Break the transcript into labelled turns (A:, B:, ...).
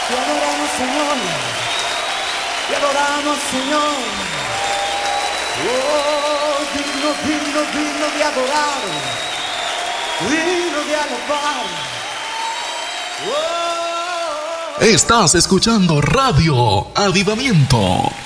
A: Te adoramos, Señor. Te adoramos, Señor. Oh, digno, digno, digno de adorar. Digno de alabar. Oh.
B: Estás escuchando Radio Avivamiento.